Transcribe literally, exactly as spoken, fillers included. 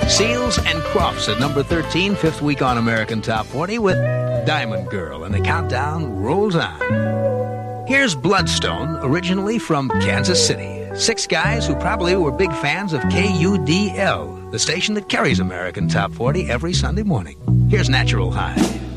Seals and Crofts at number thirteen, fifth week on American Top forty with Diamond Girl, and the countdown rolls on. Here's Bloodstone, originally from Kansas City. Six guys who probably were big fans of K U D L, the station that carries American Top forty every Sunday morning. Here's Natural High.